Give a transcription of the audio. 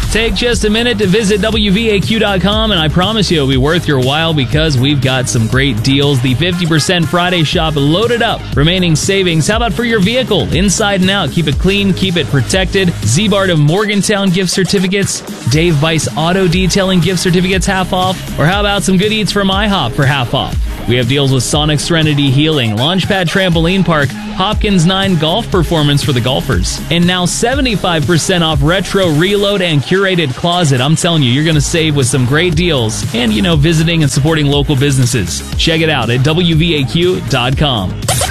Take just a minute to visit WVAQ.com, and I promise you it'll be worth your while because we've got some great deals. The 50% Friday shop loaded up. Remaining savings. How about for your vehicle? Inside and out. Keep it clean. Keep it protected. Z-Bart of Morgantown gift certificates. Dave Weiss Auto Detailing gift certificates half off. Or how about some good eats from IHOP for half off? We have deals with Sonic Serenity Healing, Launchpad Trampoline Park, Hopkins 9 Golf Performance for the golfers, and now 75% off Retro Reload and Curated Closet. I'm telling you, you're going to save with some great deals and, visiting and supporting local businesses. Check it out at WVAQ.com.